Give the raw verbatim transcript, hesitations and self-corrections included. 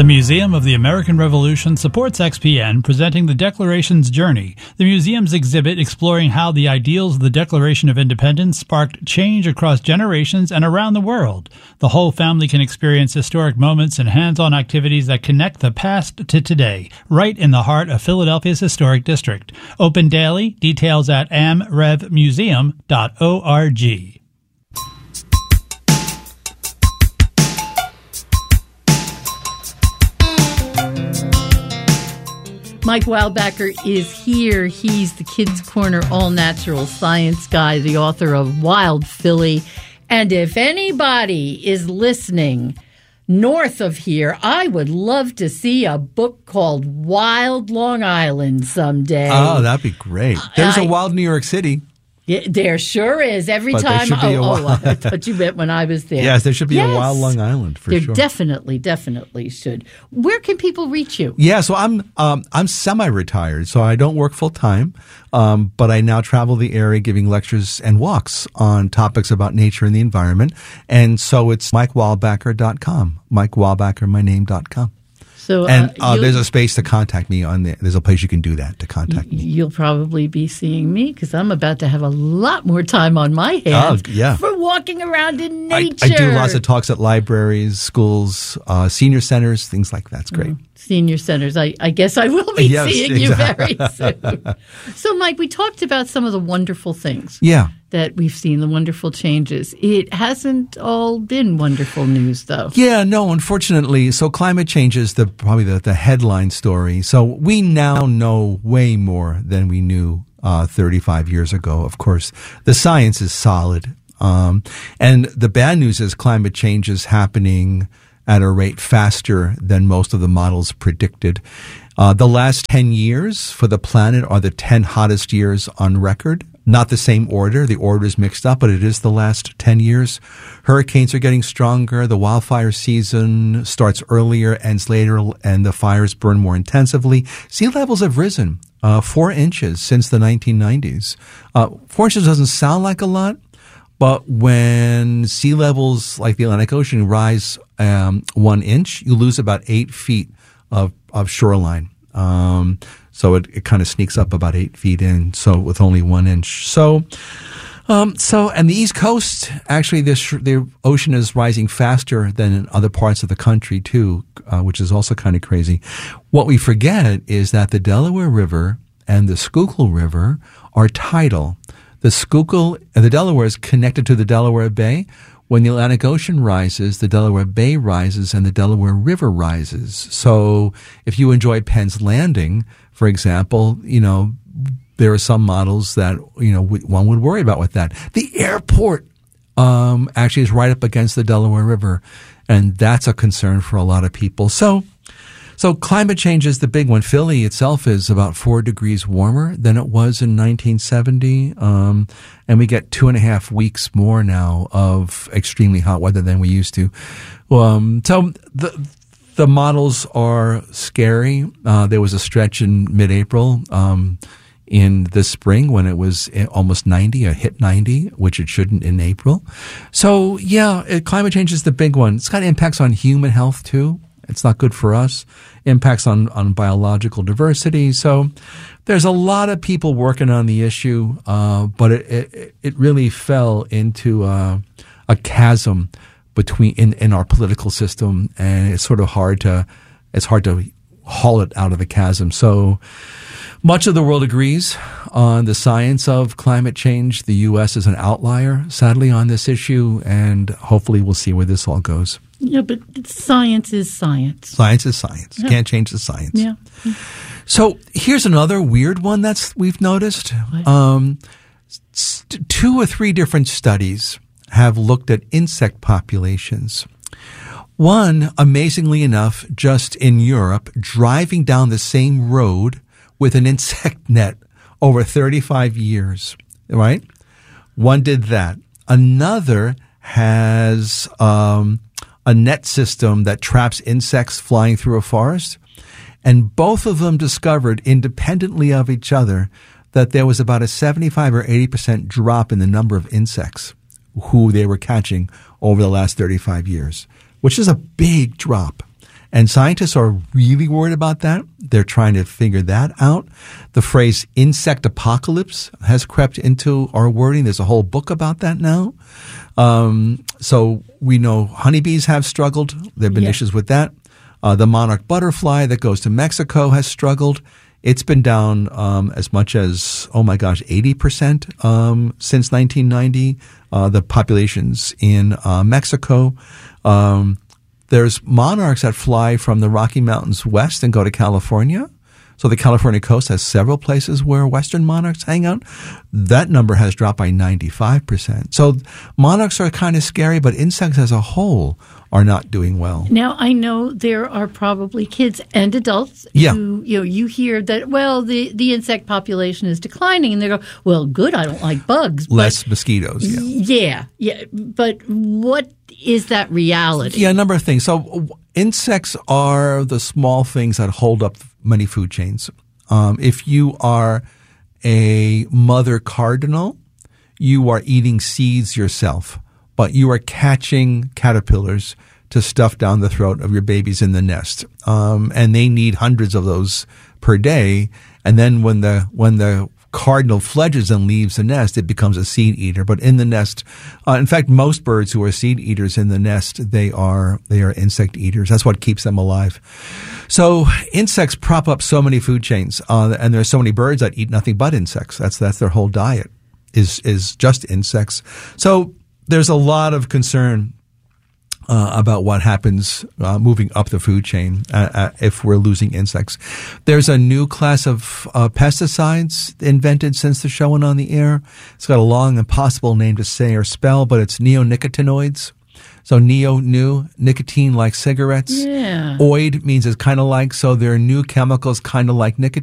The Museum of the American Revolution supports X P N, presenting the Declaration's journey. The museum's exhibit exploring how the ideals of the Declaration of Independence sparked change across generations and around the world. The whole family can experience historic moments and hands-on activities that connect the past to today, right in the heart of Philadelphia's historic district. Open daily. Details at a m rev museum dot org. Mike Wildbacker is here. He's the Kids Corner all-natural science guy, the author of Wild Philly. And if anybody is listening north of here, I would love to see a book called Wild Long Island someday. Oh, that'd be great. There's I, a Wild New York City. Yeah, there sure is. Every but time. There should be oh, a oh, I thought you meant when I was there. Yes, there should be yes. a Wild Long Island for there sure. There definitely, definitely should. Where can people reach you? Yeah, so I'm um, I'm semi-retired, so I don't work full time, um, but I now travel the area giving lectures and walks on topics about nature and the environment. And so it's mike wildbacker dot com, mike wildbacker my name dot com. So, uh, and uh, there's a space to contact me on there. There's a place you can do that to contact me. You'll probably be seeing me because I'm about to have a lot more time on my hands oh, yeah. for walking around in nature. I, I do lots of talks at libraries, schools, uh, senior centers, things like that. It's great. Mm, senior centers. I, I guess I will be yes, seeing exactly. you very soon. So, Mike, we talked about some of the wonderful things. Yeah. That we've seen, the wonderful changes. It hasn't all been wonderful news, though. Yeah, no, unfortunately. So climate change is the probably the, the headline story. So we now know way more than we knew uh, thirty-five years ago. Of course, the science is solid. Um, and the bad news is climate change is happening at a rate faster than most of the models predicted. Uh, the last ten years for the planet are the ten hottest years on record. Not the same order. The order is mixed up, but it is the last ten years. Hurricanes are getting stronger. The wildfire season starts earlier, ends later, and the fires burn more intensively. Sea levels have risen uh, four inches since the nineteen nineties. Uh, four inches doesn't sound like a lot, but when sea levels like the Atlantic Ocean rise um, one inch, you lose about eight feet of, of shoreline. Um, so it, it kind of sneaks up about eight feet in. So with only one inch. So, um, so, and the East Coast, actually this, the ocean is rising faster than in other parts of the country too, uh, which is also kind of crazy. What we forget is that the Delaware River and the Schuylkill River are tidal. The Schuylkill, the Delaware is connected to the Delaware Bay. When the Atlantic Ocean rises, the Delaware Bay rises and the Delaware River rises. So if you enjoy Penn's Landing, for example, you know, there are some models that, you know, one would worry about with that. The airport um, actually is right up against the Delaware River, and that's a concern for a lot of people. So So climate change is the big one. Philly itself is about four degrees warmer than it was in nineteen seventy. Um, and we get two and a half weeks more now of extremely hot weather than we used to. Um, so the, the models are scary. Uh, there was a stretch in mid-April, um, in the spring when it was almost ninety, it hit ninety, which it shouldn't in April. So yeah, it, climate change is the big one. It's got impacts on human health too. It's not good for us. Impacts on, on biological diversity. So there's a lot of people working on the issue, uh, but it, it, it really fell into uh, a chasm between in, in our political system, and it's sort of hard to it's hard to haul it out of the chasm. So much of the world agrees on the science of climate change. The U S is an outlier, sadly, on this issue, and hopefully we'll see where this all goes. Yeah, but science is science. Science is science. Yeah. Can't change the science. Yeah. So here's another weird one that's we've noticed. Um, st- two or three different studies have looked at insect populations. One, amazingly enough, just in Europe, driving down the same road with an insect net over thirty-five years, right? One did that. Another has um, a net system that traps insects flying through a forest. And both of them discovered independently of each other that there was about a seventy-five or eighty percent drop in the number of insects who they were catching over the last thirty-five years, which is a big drop. And scientists are really worried about that. They're trying to figure that out. The phrase insect apocalypse has crept into our wording. There's a whole book about that now. Um, so we know honeybees have struggled. There have been Yeah. issues with that. Uh, the monarch butterfly that goes to Mexico has struggled. It's been down um, as much as, oh my gosh, eighty percent um, since nineteen ninety, uh, the populations in uh, Mexico. Um, there's monarchs that fly from the Rocky Mountains west and go to California. So the California coast has several places where western monarchs hang out. That number has dropped by ninety-five percent. So monarchs are kind of scary, but insects as a whole are not doing well. Now, I know there are probably kids and adults Yeah. who, you know, you hear that, well, the, the insect population is declining, and they go, well, good, I don't like bugs. But Less mosquitoes. Yeah. Yeah, yeah. But what is that reality? Yeah, a number of things. So w- insects are the small things that hold up many food chains. Um, if you are a mother cardinal, you are eating seeds yourself, but you are catching caterpillars to stuff down the throat of your babies in the nest. Um, and they need hundreds of those per day. And then when the, when the cardinal fledges and leaves the nest, it becomes a seed eater. But in the nest, uh, in fact, most birds who are seed eaters in the nest, they are, they are insect eaters. That's what keeps them alive. So insects prop up so many food chains, uh, and there are so many birds that eat nothing but insects. That's, that's their whole diet is, is just insects. So there's a lot of concern Uh, about what happens uh, moving up the food chain uh, uh, if we're losing insects. There's a new class of uh, pesticides invented since the show went on the air. It's got a long, impossible name to say or spell, but it's neonicotinoids. So neo, new, nicotine like cigarettes. Yeah. Oid means it's kind of like, so they're new chemicals kind of like nicotine.